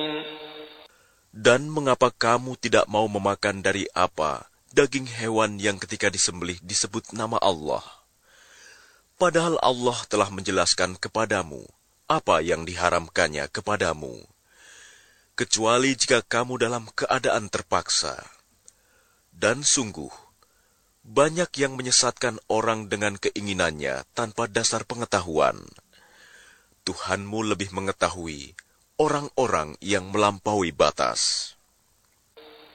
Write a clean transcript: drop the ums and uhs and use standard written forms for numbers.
Dan mengapa kamu tidak mau memakan dari apa daging hewan yang ketika disembelih disebut nama Allah? Padahal Allah telah menjelaskan kepadamu apa yang diharamkannya kepadamu, kecuali jika kamu dalam keadaan terpaksa. Dan sungguh, banyak yang menyesatkan orang dengan keinginannya tanpa dasar pengetahuan. Tuhanmu lebih mengetahui orang-orang yang melampaui batas.